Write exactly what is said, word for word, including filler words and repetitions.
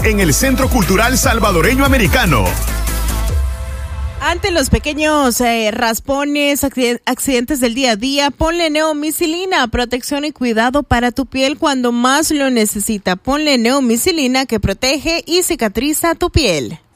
en el Centro Cultural Salvadoreño Americano. Ante los pequeños eh, raspones, accidentes del día a día, ponle neomicilina, protección y cuidado para tu piel cuando más lo necesita. Ponle neomicilina que protege y cicatriza tu piel.